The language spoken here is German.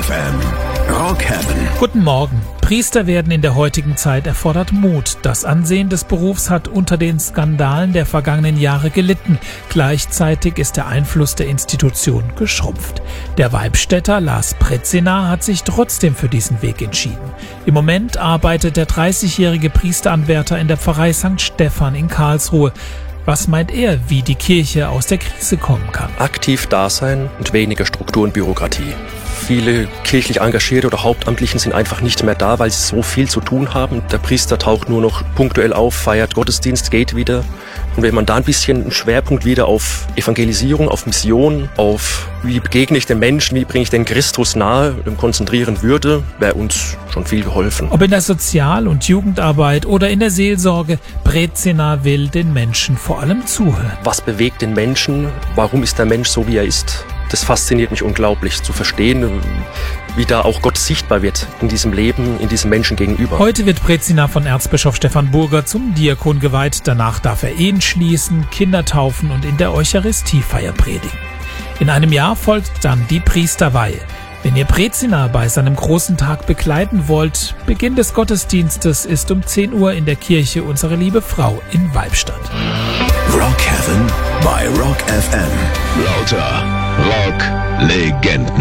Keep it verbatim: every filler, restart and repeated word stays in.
F M. Rock Heaven. Guten Morgen. Priester werden in der heutigen Zeit erfordert Mut. Das Ansehen des Berufs hat unter den Skandalen der vergangenen Jahre gelitten. Gleichzeitig ist der Einfluss der Institution geschrumpft. Der Weibstädter Lars Preczina hat sich trotzdem für diesen Weg entschieden. Im Moment arbeitet der dreißigjährige Priesteranwärter in der Pfarrei Sankt Stephan in Karlsruhe. Was meint er, wie die Kirche aus der Krise kommen kann? Aktiv da sein und weniger Struktur und Bürokratie. Viele kirchlich Engagierte oder Hauptamtlichen sind einfach nicht mehr da, weil sie so viel zu tun haben. Der Priester taucht nur noch punktuell auf, feiert Gottesdienst, geht wieder. Und wenn man da ein bisschen einen Schwerpunkt wieder auf Evangelisierung, auf Mission, auf wie begegne ich den Menschen, wie bringe ich den Christus nahe, konzentrieren würde, wäre uns schon viel geholfen. Ob in der Sozial- und Jugendarbeit oder in der Seelsorge, Preczina will den Menschen vor allem zuhören. Was bewegt den Menschen? Warum ist der Mensch so, wie er ist? Das fasziniert mich unglaublich, zu verstehen, wie da auch Gott sichtbar wird in diesem Leben, in diesem Menschen gegenüber. Heute wird Preczina von Erzbischof Stefan Burger zum Diakon geweiht. Danach darf er Ehen schließen, Kinder taufen und in der Eucharistiefeier predigen. In einem Jahr folgt dann die Priesterweihe. Wenn ihr Preczina bei seinem großen Tag begleiten wollt, Beginn des Gottesdienstes ist um zehn Uhr in der Kirche Unsere Liebe Frau in Weibstadt. Rock Heaven bei Rock F M. Lauter Rock-Legenden.